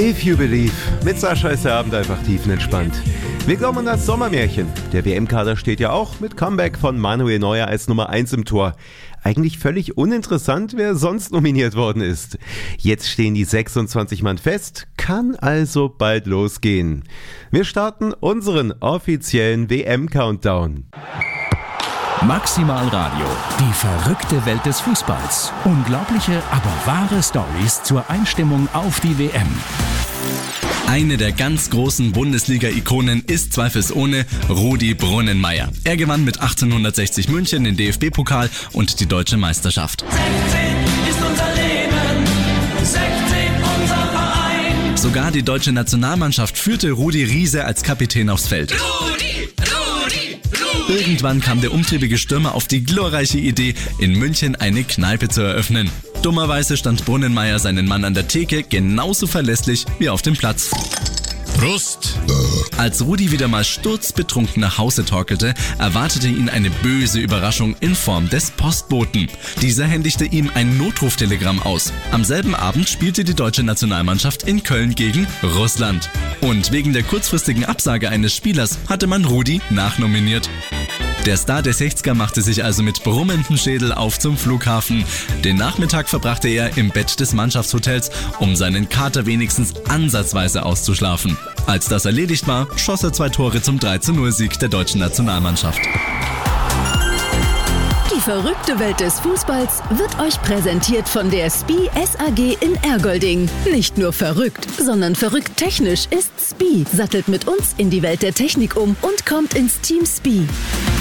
If You Believe. Mit Sascha ist der Abend einfach tiefenentspannt. Wir glauben an das Sommermärchen. Der WM-Kader steht ja auch mit Comeback von Manuel Neuer als Nummer 1 im Tor. Eigentlich völlig uninteressant, wer sonst nominiert worden ist. Jetzt stehen die 26 Mann fest, kann also bald losgehen. Wir starten unseren offiziellen WM-Countdown. Maximal Radio, die verrückte Welt des Fußballs. Unglaubliche, aber wahre Storys zur Einstimmung auf die WM. Eine der ganz großen Bundesliga-Ikonen ist zweifelsohne Rudi Brunnenmeier. Er gewann mit 1860 München den DFB-Pokal und die Deutsche Meisterschaft. 16 ist unser Leben, 16 unser Verein. Sogar die deutsche Nationalmannschaft führte Rudi Riese als Kapitän aufs Feld. Rudi! Irgendwann kam der umtriebige Stürmer auf die glorreiche Idee, in München eine Kneipe zu eröffnen. Dummerweise stand Brunnenmeier seinen Mann an der Theke genauso verlässlich wie auf dem Platz. Prost! Als Rudi wieder mal sturzbetrunken nach Hause torkelte, erwartete ihn eine böse Überraschung in Form des Postboten. Dieser händigte ihm ein Notruftelegramm aus. Am selben Abend spielte die deutsche Nationalmannschaft in Köln gegen Russland. Und wegen der kurzfristigen Absage eines Spielers hatte man Rudi nachnominiert. Der Star der 60er machte sich also mit brummendem Schädel auf zum Flughafen. Den Nachmittag verbrachte er im Bett des Mannschaftshotels, um seinen Kater wenigstens ansatzweise auszuschlafen. Als das erledigt war, schoss er 2 Tore zum 3:0-Sieg der deutschen Nationalmannschaft. Die verrückte Welt des Fußballs wird euch präsentiert von der SPIE SAG in Ergolding. Nicht nur verrückt, sondern verrückt technisch ist SPIE. Sattelt mit uns in die Welt der Technik um und kommt ins Team SPIE.